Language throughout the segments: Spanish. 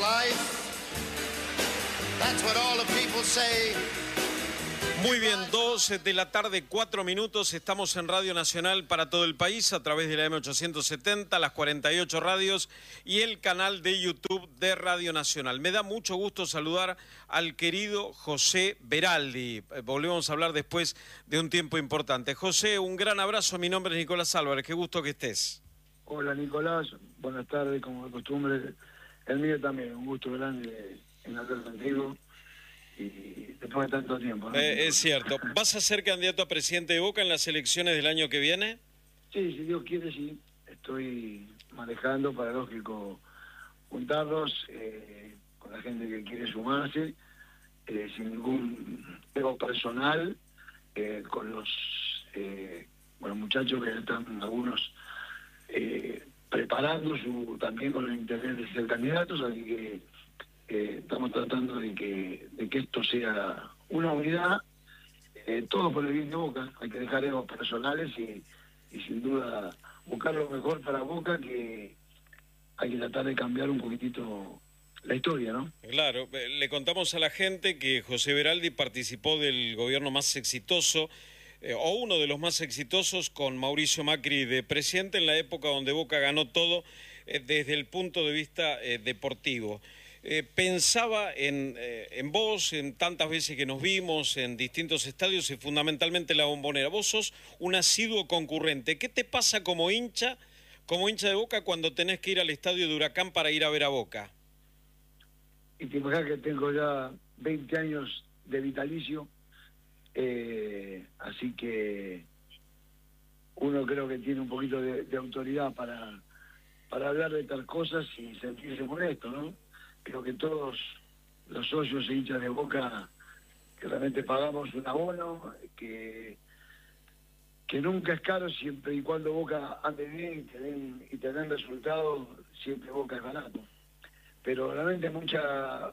life. That's what all the people say. Muy bien, 2 de la tarde, 4 minutos, estamos en Radio Nacional para todo el país a través de la M870, las 48 radios y el canal de YouTube de Radio Nacional. Me da mucho gusto saludar al querido José Beraldi. Volvemos a hablar después de un tiempo importante. José, un gran abrazo, mi nombre es Nicolás Álvarez, qué gusto que estés. Hola Nicolás, buenas tardes, como de costumbre, el mío también, un gusto grande en hablar contigo. Y después de tanto tiempo, ¿no? Es cierto. ¿Vas a ser candidato a presidente de Boca en las elecciones del año que viene? Sí, si Dios quiere, sí. Estoy manejando, para lógico, juntarlos con la gente que quiere sumarse, sin ningún ego personal, con los muchachos que están algunos preparando también con el interés de ser candidatos, así que estamos tratando de que esto sea una unidad, todo por el bien de Boca. Hay que dejar egos personales y sin duda buscar lo mejor para Boca, que hay que tratar de cambiar un poquitito la historia, ¿no? Claro, le contamos a la gente que José Beraldi participó del gobierno más exitoso, o uno de los más exitosos, con Mauricio Macri de presidente, en la época donde Boca ganó todo desde el punto de vista deportivo. Pensaba en vos, en tantas veces que nos vimos en distintos estadios y fundamentalmente en la Bombonera. Vos sos un asiduo concurrente. ¿Qué te pasa como hincha de Boca cuando tenés que ir al estadio de Huracán para ir a ver a Boca? Y te imaginas que tengo ya 20 años de vitalicio, así que uno creo que tiene un poquito de autoridad para hablar de tal cosas y sentirse molesto, ¿no? Creo que todos los socios e hinchas de Boca que realmente pagamos un abono, que nunca es caro siempre y cuando Boca ande bien y te den resultados, siempre Boca es barato. Pero realmente mucha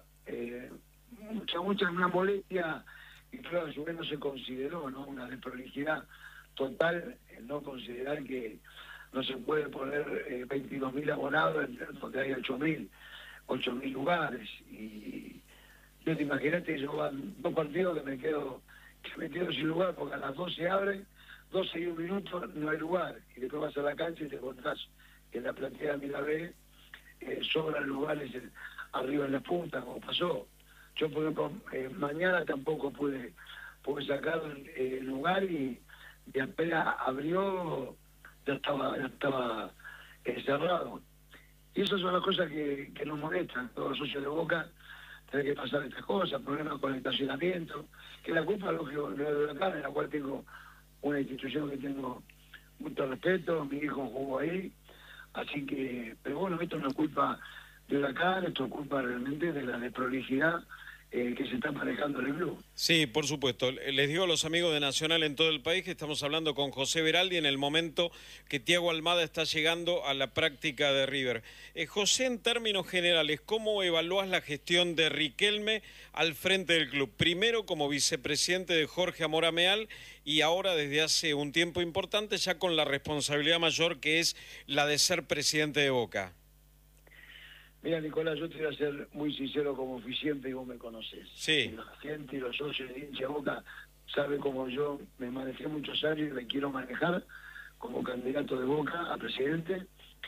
una molestia, y claro, a su vez no se consideró, ¿no? Una desprolijidad total, el no considerar que no se puede poner 22.000 abonados donde hay 8.000 lugares. Y yo te imaginaste, yo van 2 partidos que me quedo sin lugar, porque a las 12 abre, 12 y 1 minuto no hay lugar, y después vas a la cancha y te encontrás en la platea Mirabé sobran lugares arriba en la punta, como pasó. Yo, por ejemplo, mañana tampoco pude sacar el lugar y apenas abrió, ya estaba cerrado. Y esas son las cosas que nos molestan, todos los socios de Boca, tener que pasar estas cosas, problemas con el estacionamiento, que la culpa lógico no es de Huracán, en la cual tengo una institución que tengo mucho respeto, mi hijo jugó ahí, así que, pero bueno, esto no es culpa de Huracán, esto es culpa realmente de la desprolijidad que se está manejando en el club. Sí, por supuesto. Les digo a los amigos de Nacional en todo el país que estamos hablando con José Beraldi en el momento que Thiago Almada está llegando a la práctica de River. José, en términos generales, ¿cómo evaluás la gestión de Riquelme al frente del club? Primero como vicepresidente de Jorge Amorameal y ahora desde hace un tiempo importante ya con la responsabilidad mayor que es la de ser presidente de Boca. Mira, Nicolás, yo te voy a ser muy sincero como fui siempre y vos me conocés. Sí. Y la gente y los socios de hincha Boca saben cómo yo me manejé muchos años y me quiero manejar como candidato de Boca a presidente.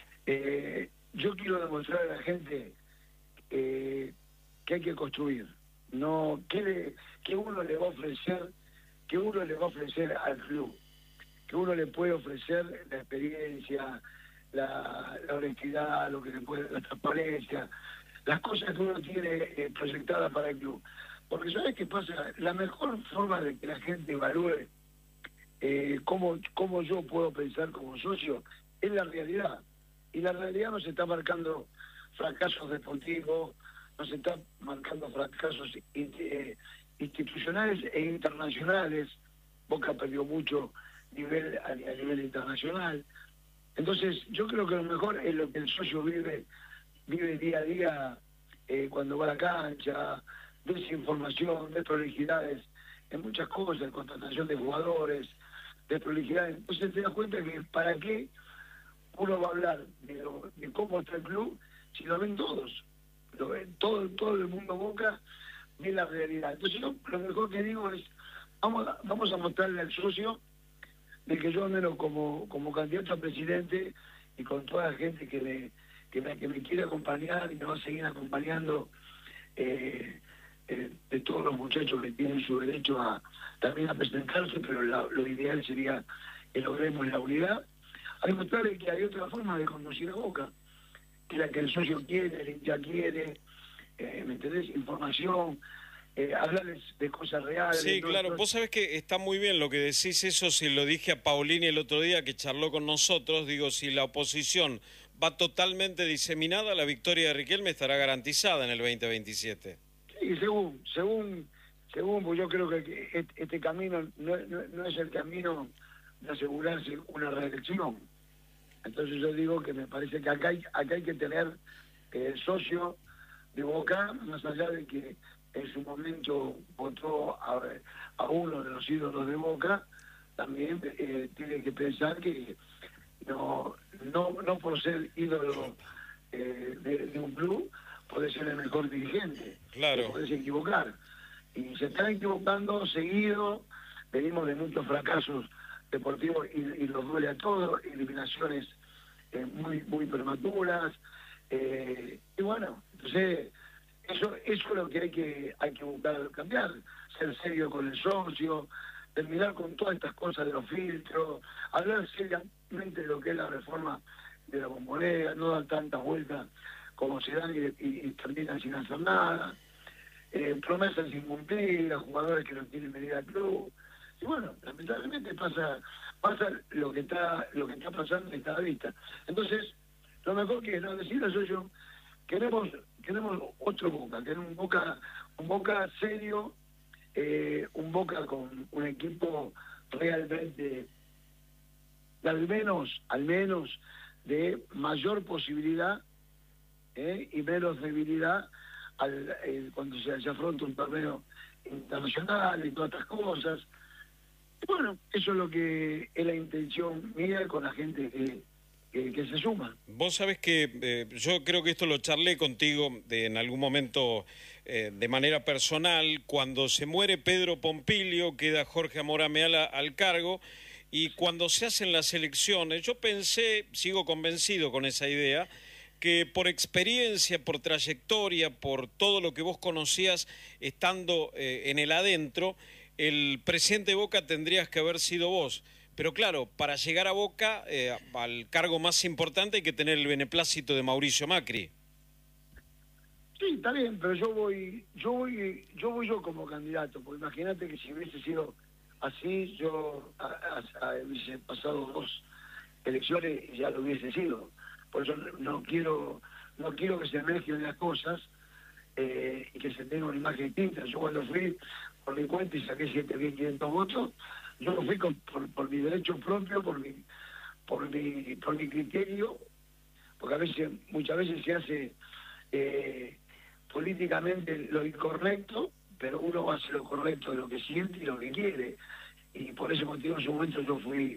Yo quiero demostrar a la gente que hay que construir, no que uno le va a ofrecer al club, que uno le puede ofrecer la experiencia, la honestidad, lo que le puede, la transparencia, las cosas que uno tiene proyectadas para el club. Porque ¿sabes qué pasa? La mejor forma de que la gente evalúe cómo yo puedo pensar como socio es la realidad. Y la realidad nos está marcando fracasos deportivos, nos está marcando fracasos institucionales e internacionales. Boca perdió mucho a nivel internacional. Entonces, yo creo que lo mejor es lo que el socio vive día a día cuando va a la cancha, desinformación, desprolijidades, en muchas cosas, contratación de jugadores, desprolijidades. Entonces te das cuenta que para qué uno va a hablar de cómo está el club si lo ven todos. todo el mundo Boca ve la realidad. Entonces yo lo mejor que digo es, vamos a mostrarle al socio de que yo al menos como candidato a presidente y con toda la gente que me quiere acompañar y me va a seguir acompañando, de todos los muchachos que tienen su derecho también a presentarse, pero lo ideal sería que logremos la unidad, a demostrarle que hay otra forma de conducir a Boca, que la que el socio quiere, el hincha quiere, ¿me entendés? Información, hablarles de cosas reales. Sí, claro. Vos sabés que está muy bien lo que decís, eso se lo dije a Paulini el otro día que charló con nosotros. Digo, si la oposición va totalmente diseminada, la victoria de Riquelme estará garantizada en el 2027. Sí, según, pues yo creo que este camino no es el camino de asegurarse una reelección. Entonces yo digo que me parece que acá hay que tener el socio de Boca, más allá de que en su momento votó a uno de los ídolos de Boca, también tiene que pensar que no por ser ídolo de un club puede ser el mejor dirigente. Claro. Puedes equivocar. Y se están equivocando seguido, venimos de muchos fracasos deportivos y los duele a todos, eliminaciones muy prematuras, y bueno, entonces eso es lo que hay que buscar cambiar, ser serio con el socio, terminar con todas estas cosas de los filtros, hablar seriamente de lo que es la reforma de la Bombonera, no dar tantas vueltas como se dan y terminan sin hacer nada, promesas sin cumplir, a jugadores que no tienen medida al club. Y bueno, lamentablemente pasa lo que está pasando en esta vista. Entonces, lo mejor que es no decirle soy yo, queremos otro Boca, queremos un Boca serio, un Boca con un equipo realmente al menos de mayor posibilidad y menos debilidad cuando se afronta un torneo internacional y todas estas cosas. Bueno, eso es lo que es la intención mía con la gente que se suma. Vos sabés que yo creo que esto lo charlé contigo en algún momento de manera personal. Cuando se muere Pedro Pompilio, queda Jorge Amorameala al cargo, y cuando se hacen las elecciones, yo pensé, sigo convencido con esa idea, que por experiencia, por trayectoria, por todo lo que vos conocías estando en el adentro, el presidente de Boca tendrías que haber sido vos. Pero claro, para llegar a Boca, al cargo más importante, hay que tener el beneplácito de Mauricio Macri. Sí, está bien, pero yo voy como candidato, porque imagínate que si hubiese sido así, yo hubiese pasado 2 elecciones y ya lo hubiese sido. Por eso no quiero que se mezclen las cosas y que se tenga una imagen distinta. Yo cuando fui por mi cuenta y saqué 7.500 votos, yo lo fui por mi derecho propio, por mi criterio, porque muchas veces se hace políticamente lo incorrecto, pero uno hace lo correcto de lo que siente y lo que quiere. Y por ese motivo en su momento yo fui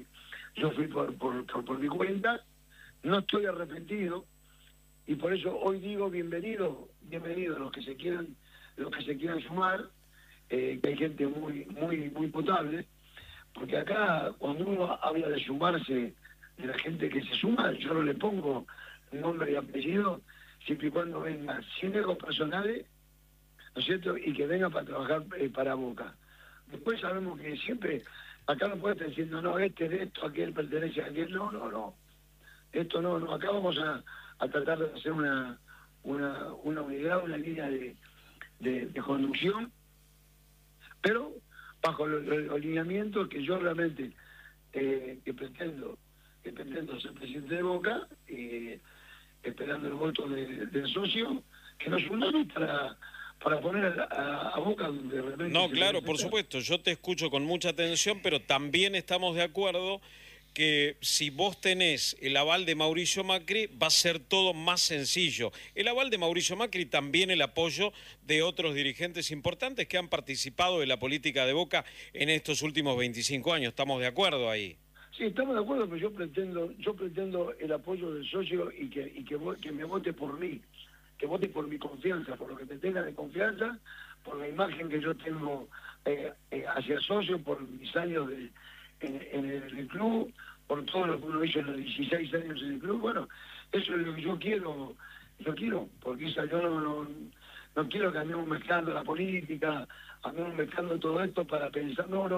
por mi cuenta. No estoy arrepentido y por eso hoy digo bienvenido los que se quieran sumar, que hay gente muy potable, porque acá cuando uno habla de sumarse, de la gente que se suma, yo no le pongo nombre y apellido, siempre y cuando venga sin egos personales, ¿no es cierto?, y que venga para trabajar para Boca. Después sabemos que siempre acá no puede estar diciendo, no, este es de esto, aquel pertenece a aquel, no. Esto no, acá vamos a tratar de hacer una unidad, una línea de conducción, pero bajo los lineamientos que yo realmente que pretendo ser presidente de Boca, esperando el voto del socio, que nos unamos para poner a Boca donde realmente... No, claro, por supuesto, yo te escucho con mucha atención, pero también estamos de acuerdo que si vos tenés el aval de Mauricio Macri, va a ser todo más sencillo. El aval de Mauricio Macri, también el apoyo de otros dirigentes importantes que han participado de la política de Boca en estos últimos 25 años. ¿Estamos de acuerdo ahí? Sí, estamos de acuerdo, pero yo pretendo el apoyo del socio y que me vote por mí. que vote por mi confianza, por lo que me tenga de confianza, por la imagen que yo tengo hacia el socio, por mis años en el club, por todo lo que uno hizo en los 16 años en el club. Bueno, eso es lo que yo quiero, porque yo no quiero que andemos mezclando la política, andemos mezclando todo esto para pensar, no,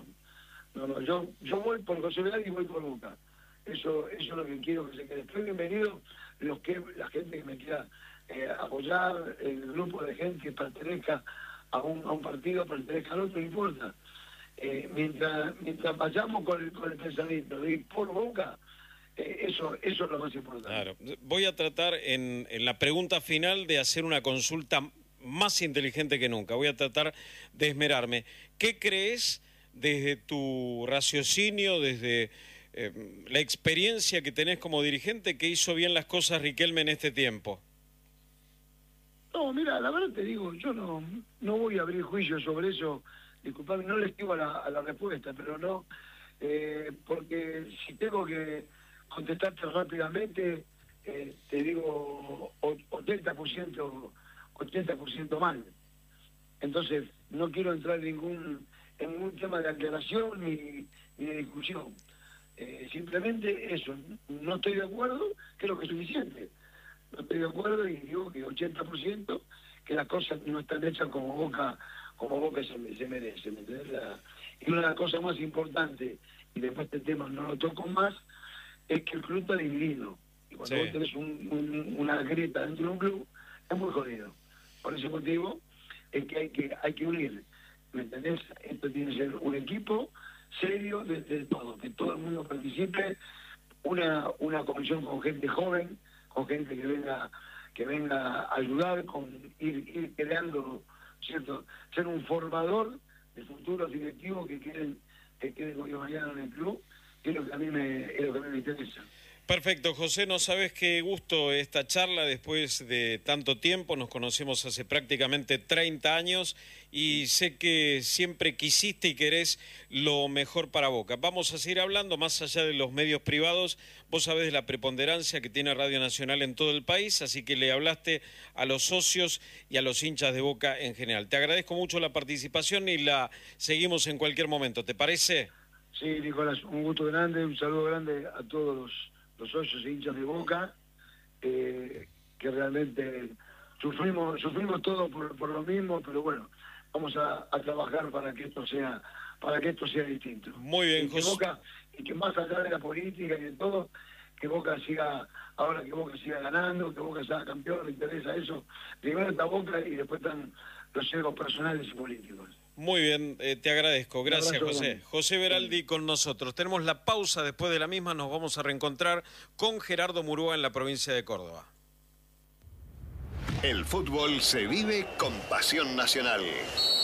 yo voy por José Veral y voy por Boca. Eso es lo que quiero que se quede. Estoy bienvenido la gente que me quiera apoyar, el grupo de gente que pertenezca a un partido, pertenezca al otro, no importa. Mientras vayamos con el pensamiento de ir por Boca, eso es lo más importante. Claro. Voy a tratar en la pregunta final de hacer una consulta más inteligente que nunca. Voy a tratar de esmerarme. ¿Qué crees desde tu raciocinio, desde la experiencia que tenés como dirigente, que hizo bien las cosas Riquelme en este tiempo? No, mira, la verdad te digo, yo no voy a abrir juicio sobre eso. Disculpame, no le esquivo a la respuesta, pero no, porque si tengo que contestarte rápidamente, te digo 80% mal. Entonces, no quiero entrar en ningún tema de aclaración ni de discusión. Simplemente eso, no estoy de acuerdo, creo que es suficiente. No estoy de acuerdo y digo que 80%, que las cosas no están hechas como Boca se merece, ¿me entendés? Y una de las cosas más importantes, y después este tema no lo toco más, es que el club está dividido. Y cuando vos tenés una grieta dentro de un club, es muy jodido. Por ese motivo es que hay que unir, ¿me entendés? Esto tiene que ser un equipo serio de todo, que todo el mundo participe, una comisión con gente joven, con gente que venga a ayudar, con ir creando, ¿cierto? Ser un formador de futuros directivos que quieren mañana en el club, que es lo que a mí me interesa. Perfecto, José, no sabes qué gusto esta charla después de tanto tiempo. Nos conocemos hace prácticamente 30 años y sé que siempre quisiste y querés lo mejor para Boca. Vamos a seguir hablando más allá de los medios privados. Vos sabés de la preponderancia que tiene Radio Nacional en todo el país, así que le hablaste a los socios y a los hinchas de Boca en general. Te agradezco mucho la participación y la seguimos en cualquier momento. ¿Te parece? Sí, Nicolás, un gusto grande, un saludo grande a todos los socios e hinchas de Boca, que realmente sufrimos todos por lo mismo, pero bueno, vamos a trabajar para que esto sea distinto. Muy bien, José. Y que más allá de la política y de todo, que Boca siga ganando, que Boca sea campeón, me interesa eso. Primero está Boca y después están los egos personales y políticos. Muy bien, te agradezco. Gracias, José. Grande. José Veraldi con nosotros. Tenemos la pausa, después de la misma nos vamos a reencontrar con Gerardo Murúa en la provincia de Córdoba. El fútbol se vive con pasión nacional.